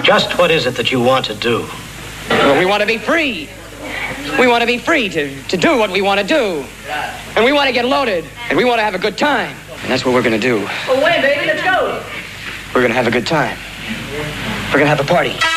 Just what is it that you want to do? Well, we want to be free. We want to be free to do what we want to do. And we want to get loaded. And we want to have a good time. And that's what we're going to do. Well, wait, baby, let's go. We're going to have a good time. We're going to have a party.